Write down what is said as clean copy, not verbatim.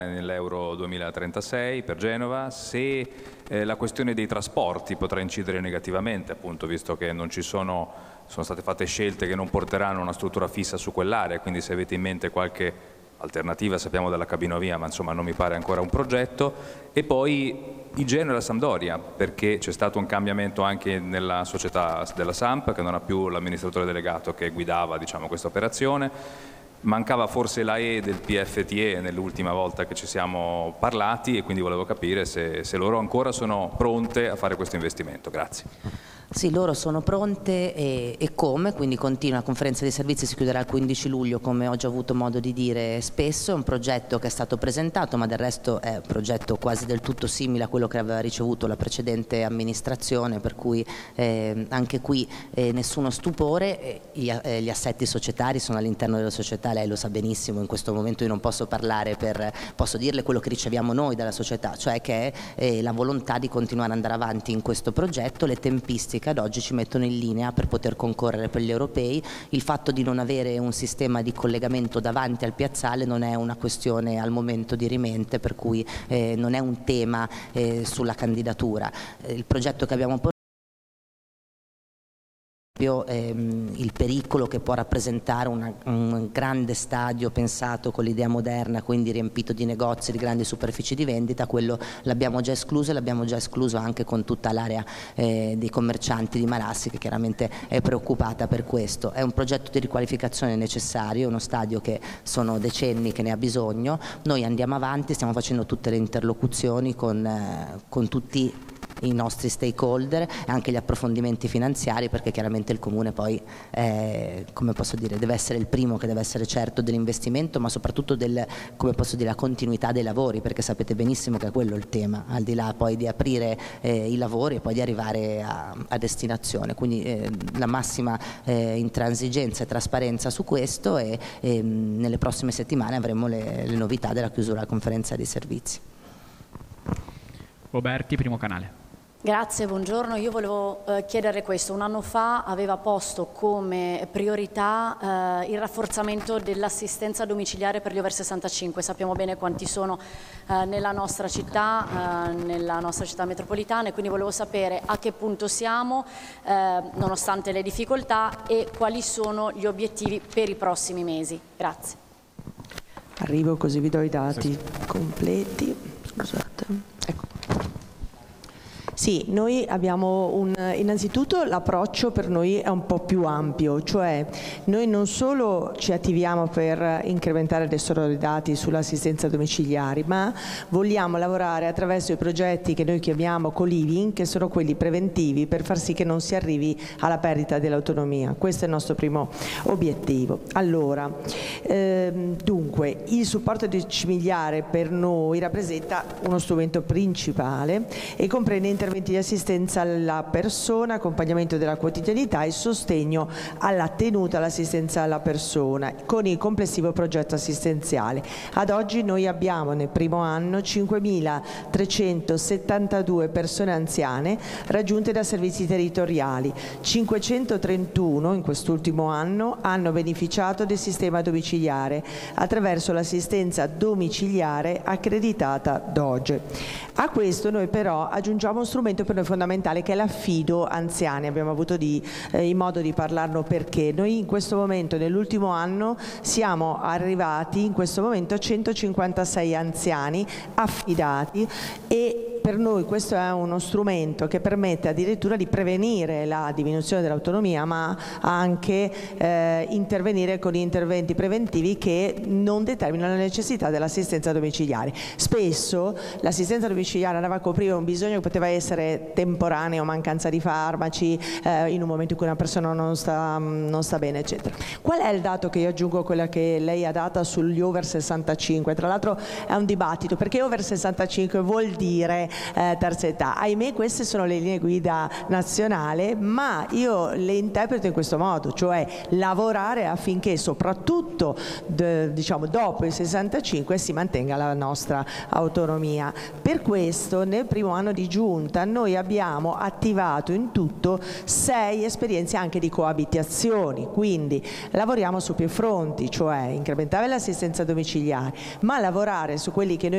nell'Euro 2036 per Genova, se la questione dei trasporti potrà incidere negativamente, appunto, visto che non ci sono state fatte scelte che non porteranno una struttura fissa su quell'area, quindi se avete in mente qualche alternativa, sappiamo della cabinovia, ma insomma non mi pare ancora un progetto, e poi i Genoa e la Sampdoria, perché c'è stato un cambiamento anche nella società della Samp, che non ha più l'amministratore delegato che guidava, diciamo, questa operazione. Mancava forse la E del PFTE nell'ultima volta che ci siamo parlati e quindi volevo capire se loro ancora sono pronte a fare questo investimento. Grazie. Sì, loro sono pronte e come, quindi continua. La conferenza dei servizi si chiuderà il 15 luglio, come ho già avuto modo di dire spesso. È un progetto che è stato presentato, ma del resto è un progetto quasi del tutto simile a quello che aveva ricevuto la precedente amministrazione, per cui anche qui nessuno stupore. Gli assetti societari sono all'interno della società, lei lo sa benissimo, in questo momento io non posso parlare posso dirle quello che riceviamo noi dalla società, cioè che è la volontà di continuare ad andare avanti in questo progetto. Le tempistiche ad oggi ci mettono in linea per poter concorrere per gli europei. Il fatto di non avere un sistema di collegamento davanti al piazzale non è una questione al momento dirimente, per cui non è un tema sulla candidatura. Il progetto che abbiamo il pericolo che può rappresentare un grande stadio pensato con l'idea moderna, quindi riempito di negozi, di grandi superfici di vendita, quello l'abbiamo già escluso e l'abbiamo già escluso anche con tutta l'area dei commercianti di Malassi, che chiaramente è preoccupata per questo. È un progetto di riqualificazione necessario, uno stadio che sono decenni che ne ha bisogno. Noi andiamo avanti, stiamo facendo tutte le interlocuzioni con tutti i nostri stakeholder e anche gli approfondimenti finanziari, perché chiaramente il Comune poi come posso dire, deve essere il primo che deve essere certo dell'investimento, ma soprattutto come posso dire, la continuità dei lavori, perché sapete benissimo che è quello il tema, al di là poi di aprire i lavori e poi di arrivare a destinazione. Quindi la massima intransigenza e trasparenza su questo, e nelle prossime settimane avremo le novità della chiusura della conferenza dei servizi. Roberti, Primo Canale. Grazie, buongiorno. Io volevo chiedere questo. Un anno fa aveva posto come priorità il rafforzamento dell'assistenza domiciliare per gli over 65. Sappiamo bene quanti sono nella nostra città metropolitana, e quindi volevo sapere a che punto siamo nonostante le difficoltà e quali sono gli obiettivi per i prossimi mesi. Grazie. Arrivo così vi do i dati completi. Scusate. Ecco. Sì, noi abbiamo innanzitutto l'approccio per noi è un po' più ampio, cioè noi non solo ci attiviamo per incrementare adesso i dati sull'assistenza domiciliare, ma vogliamo lavorare attraverso i progetti che noi chiamiamo co-living, che sono quelli preventivi per far sì che non si arrivi alla perdita dell'autonomia. Questo è il nostro primo obiettivo. Allora, dunque, il supporto domiciliare per noi rappresenta uno strumento principale e comprende interventi di assistenza alla persona, accompagnamento della quotidianità e sostegno alla tenuta, all'assistenza alla persona, con il complessivo progetto assistenziale. Ad oggi noi abbiamo nel primo anno 5.372 persone anziane raggiunte da servizi territoriali, 531 in quest'ultimo anno hanno beneficiato del sistema domiciliare attraverso l'assistenza domiciliare accreditata DOGE. A questo noi però aggiungiamo un strumento per noi fondamentale, che è l'affido anziani. Abbiamo avuto modo di parlarlo, perché noi in questo momento, nell'ultimo anno, siamo arrivati in questo momento a 156 anziani affidati, e per noi questo è uno strumento che permette addirittura di prevenire la diminuzione dell'autonomia, ma anche intervenire con interventi preventivi che non determinano la necessità dell'assistenza domiciliare. Spesso l'assistenza domiciliare andava a coprire un bisogno che poteva essere temporaneo, mancanza di farmaci, in un momento in cui una persona non sta bene, eccetera. Qual è il dato che io aggiungo a quella che lei ha data sugli over 65? Tra l'altro è un dibattito, perché over 65 vuol dire terza età. Ahimè, queste sono le linee guida nazionali, ma io le interpreto in questo modo, cioè lavorare affinché soprattutto diciamo dopo il 65 si mantenga la nostra autonomia. Per questo nel primo anno di giunta noi abbiamo attivato in tutto 6 esperienze anche di coabitazioni, quindi lavoriamo su più fronti, cioè incrementare l'assistenza domiciliare, ma lavorare su quelli che noi